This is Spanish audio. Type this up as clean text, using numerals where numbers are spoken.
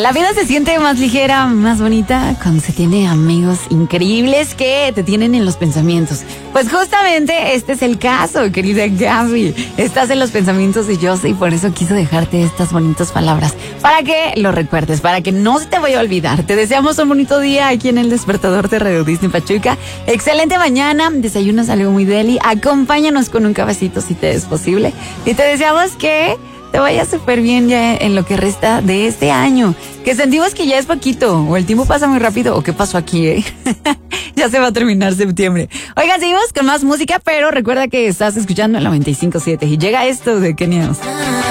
La vida se siente más ligera, más bonita cuando se tiene amigos increíbles que te tienen en los pensamientos. Pues justamente este es el caso, querida Gaby. Estás en los pensamientos de Jose y por eso quiso dejarte estas bonitas palabras. Para que lo recuerdes, para que no se te vaya a olvidar. Te deseamos un bonito día aquí en el Despertador de Radio Disney Pachuca. Excelente mañana, desayunas algo muy deli. Acompáñanos con un cafecito si te es posible. Y te deseamos que te vaya súper bien ya en lo que resta de este año. Que sentimos que ya es poquito, o el tiempo pasa muy rápido, o qué pasó aquí, Ya se va a terminar septiembre. Oigan, seguimos con más música, pero recuerda que estás escuchando el 95.7 y llega esto de Kenia.